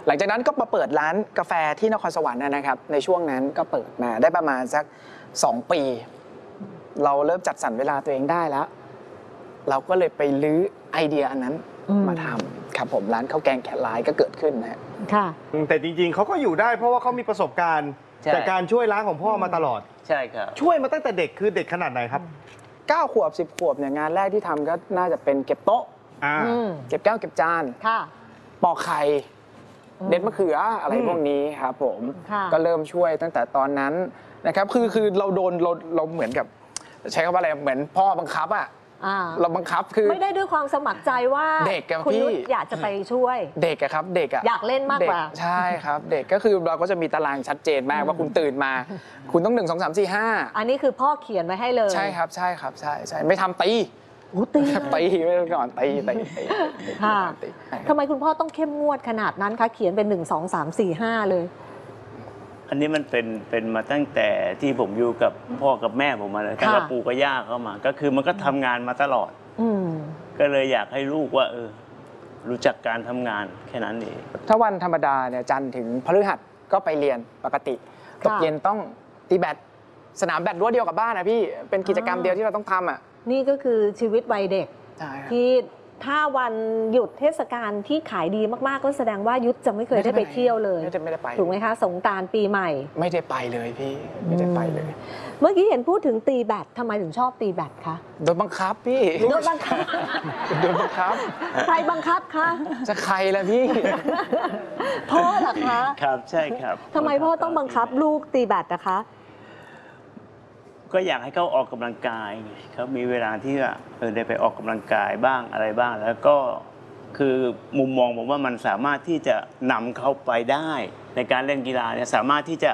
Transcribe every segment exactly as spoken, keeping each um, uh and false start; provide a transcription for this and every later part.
หลังจากนั้นก็มาเปิดร้านกาแฟที่นครสวรรค์นะครับในช่วงนั้นก็เปิดมาได้ประมาณสักสองปีเราเริ่มจัดสรรเวลาตัวเองได้แล้วเราก็เลยไปลื้อไอเดียอันนั้นมาทำครับผมร้านข้าวแกงแขกลายก็เกิดขึ้นนะค่ะแต่จริงๆเขาก็อยู่ได้เพราะว่าเขามีประสบการณ์จากการช่วยร้านของพ่อมาตลอดใช่ครับช่วยมาตั้งแต่เด็กคือเด็กขนาดไหนครับเก้าขวบสิบขวบเนี่ยงานแรกที่ทำก็น่าจะเป็นเก็บโต๊ะเก็บแก้วเก็บจานปอกไข่เด็ดมะเขืออะไรพวกนี้ครับผมก็เริ่มช่วยตั้งแต่ตอนนั้นนะครับคือคือเราโดนเราเราเหมือนกับใช้คำว่าอะไรเหมือนพ่อบังคับอ่ะเราบังคับคือไม่ได้ด้วยความสมัครใจว่าเด็กกับคุณพี่นุชอยากจะไปช่วยเด็กอะครับเด็กอะอยากเล่นมากกว่าใช่ครับเด็กก็คือเราก็จะมีตารางชัดเจนมากว่าคุณตื่นมาคุณต้องหนึ่งสองสามสี่ห้าอันนี้คือพ่อเขียนไว้ให้เลยใช่ครับใช่ครับใช่ใช่ไม่ทำตีตีตีไม่ต้องก่อนตีตีค่ะทำไมคุณพ่อต้องเข้มงวดขนาดนั้นคะเขียนเป็นหนึ่งสองสามสี่ห้าเลยอันนี้มันเป็นเป็นมาตั้งแต่ที่ผมอยู่กับพ่อกับแม่ผมมาเลยตั้งแต่ปู่กับย่าเข้ามาก็คือมันก็ทำงานมาตลอดก็เลยอยากให้ลูกว่าเออรู้จักการทำงานแค่นั้นเองถ้าวันธรรมดาเนี่ยจันทร์ถึงพฤหัสก็ไปเรียนปกติตกเย็นต้องตีแบดสนามแบดรั้วเดียวกับบ้านนะพี่เป็นกิจกรรมเดียวที่เราต้องทำอ่ะนี่ก็คือชีวิตวัยเด็กที่ถ้าวันหยุดเทศกาลที่ขายดีมากๆก็แสดงว่ายุทธจะไม่เคยได้ไปเที่ยวเลยไม่ได้ไม่ได้ไปถูกไหมคะสงกรานต์ปีใหม่ไม่ได้ไปเลยพี่ไม่ได้ไปเลยเมื่อกี้เห็นพูดถึงตีแบดทำไมถึงชอบตีแบดคะโดนบังคับพี่โดนบังคับโดนบังคับใครบังคับคะจะใครล่ะพี่พ่อเหรอคะครับใช่ครับทำไมพ่อต้องบังคับลูกตีแบดนะคะก็อยากให้เขาออกกำลังกายเขามีเวลาที่ว่าเออได้ไปออกกำลังกายบ้างอะไรบ้างแล้วก็คือมุมมองผมว่ามันสามารถที่จะนำเขาไปได้ในการเล่นกีฬาเนี่ยสามารถที่จะ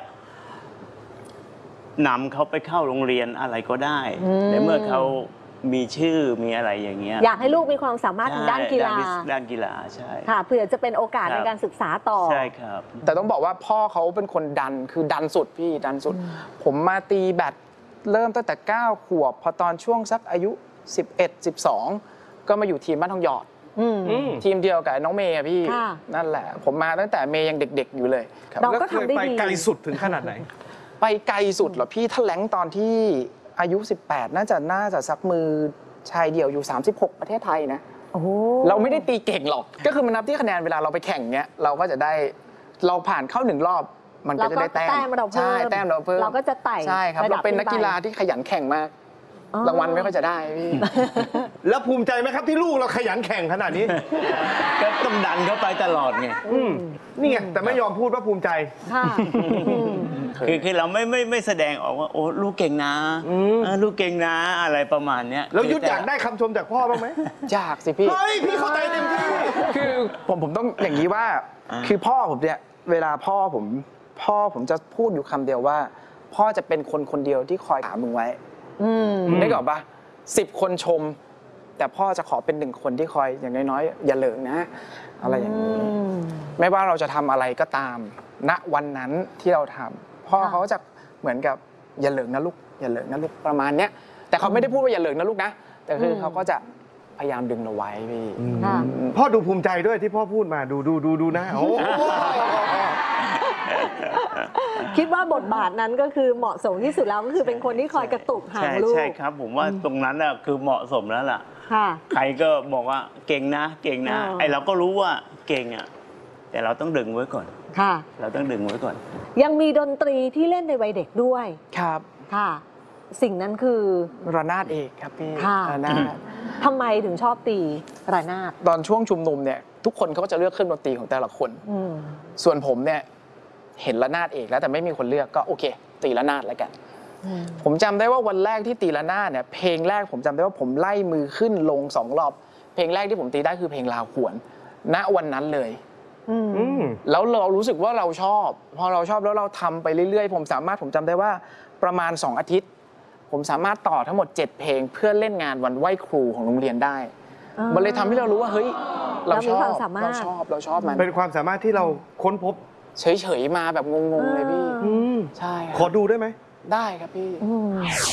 นำเขาไปเข้าโรงเรียนอะไรก็ได้ในเมื่อเขามีชื่อมีอะไรอย่างเงี้ยอยากให้ลูกมีความสามารถทางด้านกีฬาด้านกีฬาใช่ค่ะเผื่อจะเป็นโอกาสในการศึกษาต่อใช่ครับแต่ต้องบอกว่าพ่อเขาเป็นคนดันคือดันสุดพี่ดันสุดผมมาตีแบดเริ่มตั้งแต่เก้าขวบพอตอนช่วงสักอายุสิบเอ็ด สิบสองก็มาอยู่ทีมบ้านทองหยอดทีมเดียวกับน้องเมย์พี่นั่นแหละผมมาตั้งแต่เมย์ยังเด็กๆอยู่เลยเราก็ทำได้ดีไปไกลสุดถึงขนาดไหนไปไกลสุดเหรอพี่ถ้าแรงตอนที่อายุสิบแปดน่าจะน่าจะสักมือชายเดี่ยวอยู่สามสิบหกประเทศไทยนะเราไม่ได้ตีเก่งหรอกก็คือมันนับที่คะแนนเวลาเราไปแข่งเนี้ยเราก็จะได้เราผ่านเข้าหนึ่งรอบมันก็จะได้แต้มใช่แต้มเราเพิ่มเราก็จะไต่ใช่ครับเราเป็นนักกีฬาที่ขยันแข่งมากรางวัลไม่ค่อยจะได้พี่แล้วภูมิใจไหมครับที่ลูกเราขยันแข่งขนาดนี้ก็ต้องดันเข้าไปตลอดไงนี่ไงแต่ไม่ยอมพูดว่าภูมิใจคือคือเราไม่ไม่ไม่แสดงออกว่าโอ้ลูกเก่งนะลูกเก่งนะอะไรประมาณเนี้ยแล้วยุทธอยากได้คำชมจากพ่อบ้างไหมอยากสิพี่เฮ้ยพี่เข้าใจเต็มที่คือผมผมต้องอย่างนี้ว่าคือพ่อผมเนี่ยเวลาพ่อผมพ่อผมจะพูดอยู่คำเดียวว่าพ่อจะเป็นคนคนเดียวที่คอยถามมึงไว้ได้ก่อนปะสิบคนชมแต่พ่อจะขอเป็นหนึ่งคนที่คอยอย่างน้อยๆอย่าเหลิงนะอะไรอย่างนี้ไม่ว่าเราจะทำอะไรก็ตามณวันนั้นที่เราทำพ่อเขาจะเหมือนกับอย่าเหลิงนะลูกอย่าเหลิงนะลูกประมาณเนี้ยแต่เขาไม่ได้พูดว่าอย่าเหลิงนะลูกนะแต่คือเขาก็จะพยายามดึงเราไว้พี่พ่อดูภูมิใจด้วยที่พ่อพูดมาดูดูดูดูนะโอ้คิดว่าบทบาทนั้นก็คือเหมาะสมที่สุดแล้วก็คือเป็นคนที่คอยกระตุกหางลูกใช่ครับผมว่าตรงนั้นน่ะคือเหมาะสมแล้วล่ะใครก็บอกว่าเก่งนะเก่งนะไอเราก็รู้ว่าเก่งอ่ะแต่เราต้องดึงไว้ก่อนค่ะเราต้องดึงไว้ก่อนยังมีดนตรีที่เล่นในวัยเด็กด้วยครับค่ะสิ่งนั้นคือระนาดเอกครับพี่ระนาดทำไมถึงชอบตีระนาดตอนช่วงชุมนุมเนี่ยทุกคนเขาก็จะเลือกเครื่องดนตรีของแต่ละคนส่วนผมเนี่ยเห็นระนาดเอกแล้วแต่ไม่มีคนเลือกก็โอเคตีระนาดแล้วกันผมจำได้ว่าวันแรกที่ตีระนาดเนี่ยเพลงแรกผมจำได้ว่าผมไล่มือขึ้นลงสองรอบเพลงแรกที่ผมตีได้คือเพลงลาวขวนณวันนั้นเลยแล้วเรารู้สึกว่าเราชอบพอเราชอบแล้วเราทำไปเรื่อยๆผมสามารถผมจำได้ว่าประมาณสองอาทิตย์ผมสามารถต่อทั้งหมดเจ็ดเพลงเพื่อเล่นงานวันไหว้ครูของโรงเรียนได้มันเลยทำให้เรารู้ว่าเฮ้ยเราชอบเราชอบเราชอบมันเป็นความสามารถที่เราค้นพบเฉยๆมาแบบงงๆเลยพี่ใช่ขอดูได้ไหมได้ครับพี่